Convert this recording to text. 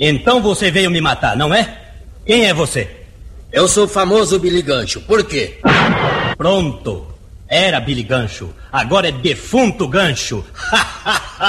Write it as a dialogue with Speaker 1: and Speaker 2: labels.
Speaker 1: Então você veio me matar, não é? Quem é você?
Speaker 2: Eu sou o famoso Billy Gancho. Por quê?
Speaker 1: Pronto. Era Billy Gancho. Agora é defunto Gancho.